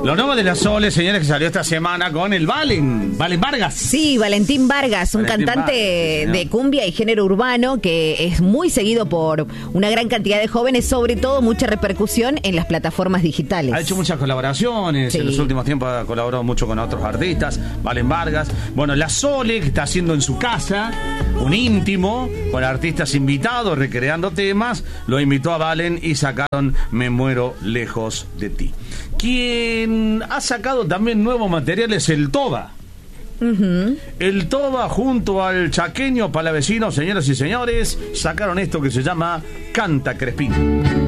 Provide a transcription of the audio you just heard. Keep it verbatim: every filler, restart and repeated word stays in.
Lo nuevo de la Sole, señores, que salió esta semana con el Valen, Valen Vargas. Sí, Valentín Vargas, un Valentín cantante Vargas, sí, de cumbia y género urbano que es muy seguido por una gran cantidad de jóvenes, sobre todo mucha repercusión en las plataformas digitales. Ha hecho muchas colaboraciones, sí. En los últimos tiempos ha colaborado mucho con otros artistas, Valen Vargas. Bueno, la Sole, que está haciendo en su casa un íntimo con artistas invitados, recreando temas, lo invitó a Valen y sacaron Me Muero Lejos de Ti. Quien ha sacado también nuevo material es el Toba. Uh-huh. El Toba junto al chaqueño palavecino, señoras y señores, sacaron esto que se llama Canta Crespín.